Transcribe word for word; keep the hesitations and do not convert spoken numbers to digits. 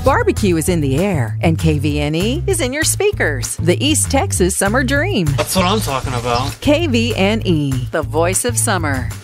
Barbecue is in the air, and K V N E is in your speakers. The East Texas Summer Dream. That's what I'm talking about. K V N E, the voice of summer.